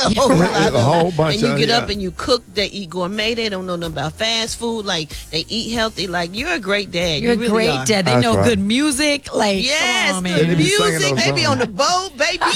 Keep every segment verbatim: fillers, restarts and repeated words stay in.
a whole lot. A whole bunch and you of, get yeah. up and you cook. They eat gourmet. They don't know nothing about fast food. Like they eat healthy. Like you're a great dad. You're you really a great are. dad. They That's know right. good music. Like, Yes, come on, good man. They be singing music. those They be on the songs. boat, baby.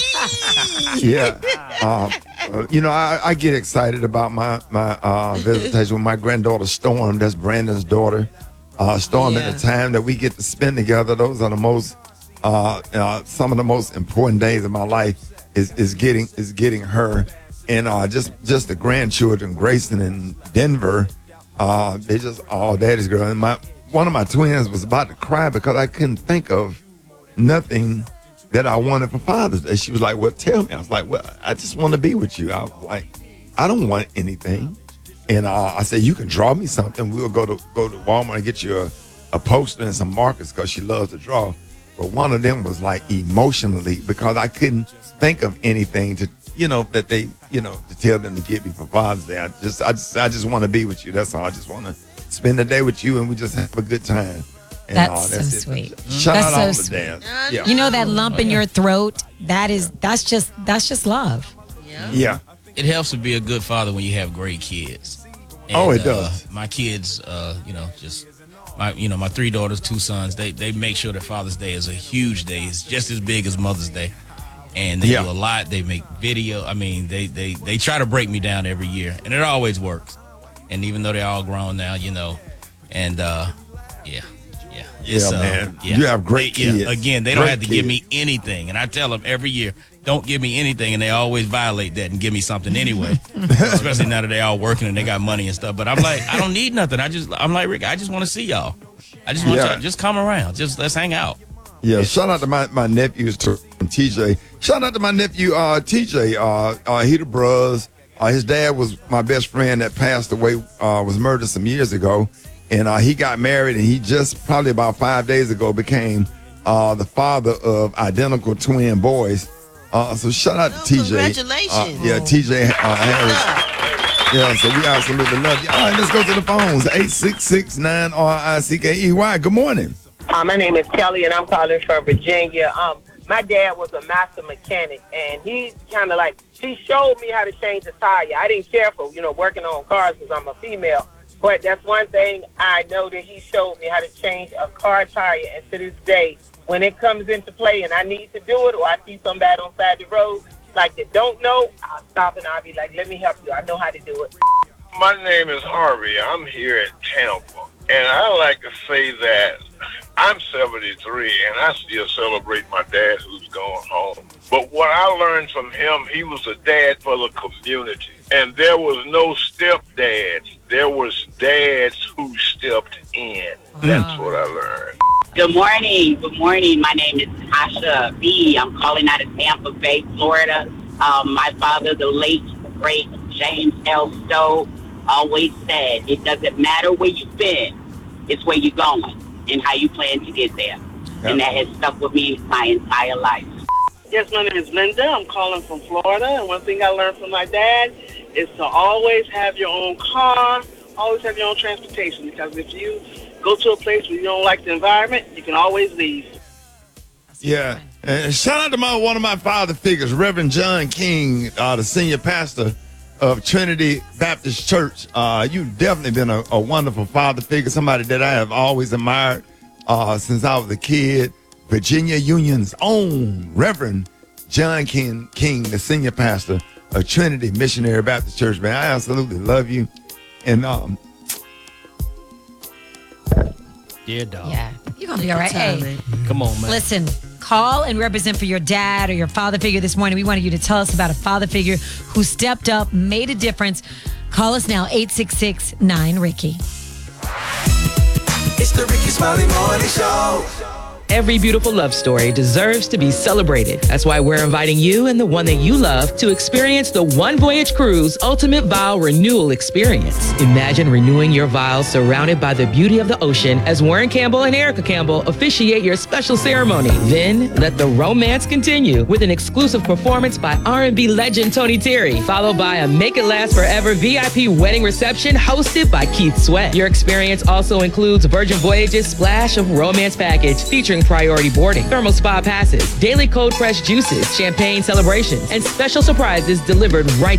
Yeah. Uh, uh, you know, I, I get excited about my my uh, visitation with my granddaughter Storm. That's Brandon's daughter. Uh, Storm, Yeah. at the time that we get to spend together, those are the most uh, uh, some of the most important days of my life. Is is getting is getting her, and uh, just just the grandchildren, Grayson and Denver. Uh, they just all daddy's girl. And my one of my twins was about to cry because I couldn't think of nothing that I wanted for Father's Day. She was like, "Well, tell me." I was like, "Well, I just want to be with you." I was like, "I don't want anything." And uh, I said, "You can draw me something. We'll go to go to Walmart and get you a, a poster and some markers because she loves to draw." But one of them was like emotionally because I couldn't think of anything to, you know, that they, you know, to tell them to get me for Father's Day. I just, I just, I just want to be with you. That's all. I just want to spend the day with you and we just have a good time. And, That's uh, so it. sweet. Shout That's out so all the sweet. dads. Yeah. You know that lump in your throat? That is, that's just, that's just love. Yeah. Yeah. It helps to be a good father when you have great kids. And, Oh, it uh, does. my kids, uh, you know, just my, you know, my three daughters, two sons. They they make sure that Father's Day is a huge day. It's just as big as Mother's Day, and they Yeah. do a lot. They make video. I mean, they they they try to break me down every year, and it always works. And even though they're all grown now, you know, and uh, yeah. Yeah, Yeah, man. You have great They- yeah, kids. Again, they don't Great have to give kids. me anything, and I tell them every year, don't give me anything, and they always violate that and give me something anyway. Especially now that they all working and they got money and stuff. But I'm like, I don't need nothing. I just, I'm like Rick. I just want to see y'all. I just want Yeah. y'all just come around. Just let's hang out. Yeah, shout out to my, my nephews, T J. Shout out to my nephew, uh, T J. Uh, uh, he the bros. Uh, his dad was my best friend that passed away, uh, was murdered some years ago. And uh, he got married, and he just probably about five days ago became uh, the father of identical twin boys. Uh, so shout out Oh, to T J. congratulations. Uh, yeah, T J uh, Harris. Yeah, so we absolutely love you. All right, let's go to the phones. eight six six nine R I C K E Y. Good morning. Uh, my name is Kelly, and I'm calling from Virginia. Um, my dad was a master mechanic, and he kind of like, he showed me how to change a tire. I didn't care for, you know, working on cars because I'm a female. But that's one thing I know that he showed me how to change a car tire. And to this day, when it comes into play and I need to do it or I see somebody on the side of the road, like that don't know, I'll stop and I'll be like, let me help you. I know how to do it. My name is Harvey. I'm here in Tampa. And I like to say that I'm seventy-three and I still celebrate my dad who's gone home. But what I learned from him, he was a dad for the community. And there was no stepdads. There was dads who stepped in. That's what I learned. Good morning. Good morning. My name is Tasha B. I'm calling out of Tampa Bay, Florida. Um, my father, the late, great James L. Stowe, always said, it doesn't matter where you've been, it's where you're going and how you plan to get there. And that has stuck with me my entire life. Yes, my name is Linda. I'm calling from Florida. And one thing I learned from my dad is to always have your own car, always have your own transportation. Because if you go to a place where you don't like the environment, you can always leave. Yeah. And shout out to my one of my father figures, Reverend John King, uh, the senior pastor of Trinity Baptist Church. Uh, you've definitely been a, a wonderful father figure, somebody that I have always admired uh, since I was a kid. Virginia Union's own Reverend John King, King, the senior pastor of Trinity Missionary Baptist Church. Man, I absolutely love you. And um, Dear dog. Yeah. You're going to be all right. Hey, Come on, man. listen, call and represent for your dad or your father figure this morning. We wanted you to tell us about a father figure who stepped up, made a difference. Call us now, eight six six nine Ricky. It's the Ricky Smiley Morning Show. Every beautiful love story deserves to be celebrated. That's why we're inviting you and the one that you love to experience the One Voyage Cruise Ultimate Vow Renewal Experience. Imagine renewing your vows surrounded by the beauty of the ocean as Warren Campbell and Erica Campbell officiate your special ceremony. Then let the romance continue with an exclusive performance by R and B legend Tony Terry, followed by a Make It Last Forever V I P wedding reception hosted by Keith Sweat. Your experience also includes Virgin Voyages Splash of Romance Package featuring priority boarding, thermal spa passes, daily cold pressed juices, champagne celebrations, and special surprises delivered right